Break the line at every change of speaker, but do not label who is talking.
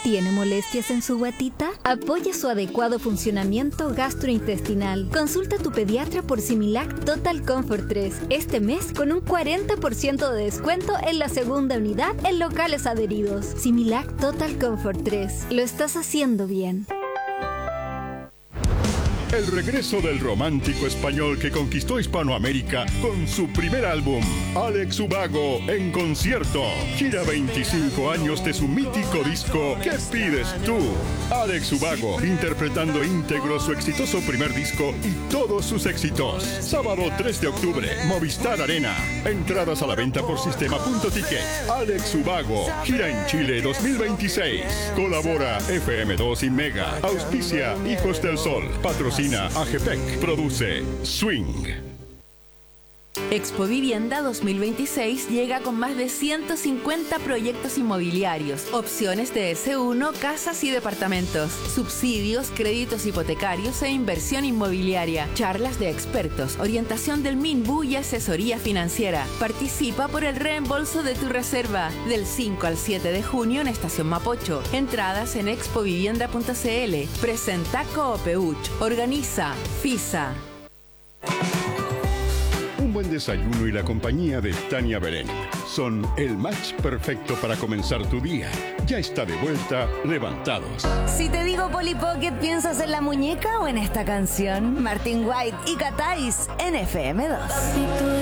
¿Tiene molestias en su guatita? Apoya su adecuado funcionamiento gastrointestinal. Consulta a tu pediatra por Similac Total Comfort 3 este mes con un 40% de descuento en la segunda unidad en locales adheridos. Similac Total Comfort 3. Lo estás haciendo bien.
El regreso del romántico español que conquistó Hispanoamérica con su primer álbum, Alex Ubago en concierto. Gira 25 años de su mítico disco ¿Qué pides tú? Alex Ubago interpretando íntegro su exitoso primer disco y todos sus éxitos. Sábado 3 de octubre, Movistar Arena. Entradas a la venta por sistema.ticket. Alex Ubago, gira en Chile 2026. Colabora FM2 y Mega. Auspicia Hijos del Sol. Patrocina AGPEC. Produce Swing.
Expo Vivienda 2026 llega con más de 150 proyectos inmobiliarios, opciones de S1, casas y departamentos, subsidios, créditos hipotecarios e inversión inmobiliaria, charlas de expertos, orientación del MINBU y asesoría financiera. Participa por el reembolso de tu reserva del 5 al 7 de junio en Estación Mapocho. Entradas en expovivienda.cl. Presenta Coopeuch. Organiza FISA.
Un buen desayuno y la compañía de Tania Berén son el match perfecto para comenzar tu día. Ya está de vuelta Levantados.
Si te digo Polly Pocket, ¿piensas en la muñeca o en esta canción? Martin White y Catais en FM2.